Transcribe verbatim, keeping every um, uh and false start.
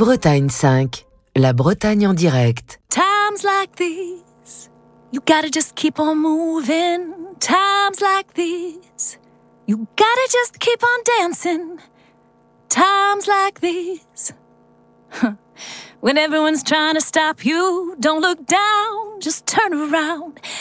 Bretagne cinq, la Bretagne en direct. Times like these, you gotta just keep on moving. Times like these, you gotta just keep on dancing. Times like these, when everyone's trying to stop you, don't look down, just turn around.